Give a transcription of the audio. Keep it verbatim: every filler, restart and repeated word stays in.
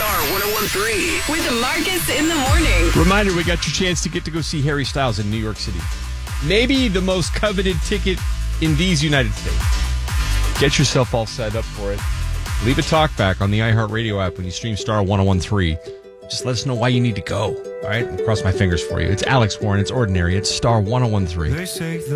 Star one oh one three. With Marcus in the morning. Reminder, we got your chance to get to go see Harry Styles in New York City. Maybe the most coveted ticket in these United States. Get yourself all set up for it. Leave a talk back on the iHeartRadio app when you stream Star one oh one three. Just let us know why you need to go. All right? I'll cross my fingers for you. It's Alex Warren. It's Ordinary. It's Star one oh one three.